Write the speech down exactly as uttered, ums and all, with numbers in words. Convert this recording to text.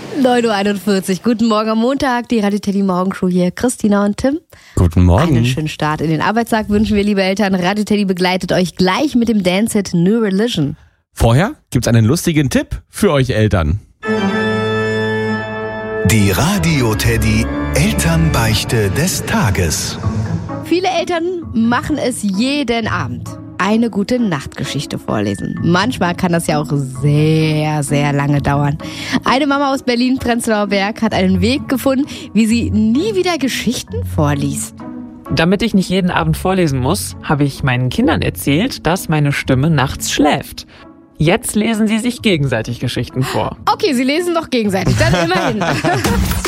neun Uhr einundvierzig. Guten Morgen am Montag. Die Radio Teddy Morgenshow hier. Christina und Tim. Guten Morgen. Einen schönen Start in den Arbeitstag wünschen wir, liebe Eltern. Radio Teddy begleitet euch gleich mit dem Dance-Hit New Religion. Vorher gibt's einen lustigen Tipp für euch Eltern. Die Radio Teddy Elternbeichte des Tages. Viele Eltern machen es jeden Abend. Eine gute Nachtgeschichte vorlesen. Manchmal kann das ja auch sehr, sehr lange dauern. Eine Mama aus Berlin-Prenzlauer Berg hat einen Weg gefunden, wie sie nie wieder Geschichten vorliest. Damit ich nicht jeden Abend vorlesen muss, habe ich meinen Kindern erzählt, dass meine Stimme nachts schläft. Jetzt lesen sie sich gegenseitig Geschichten vor. Okay, sie lesen doch gegenseitig, dann immerhin.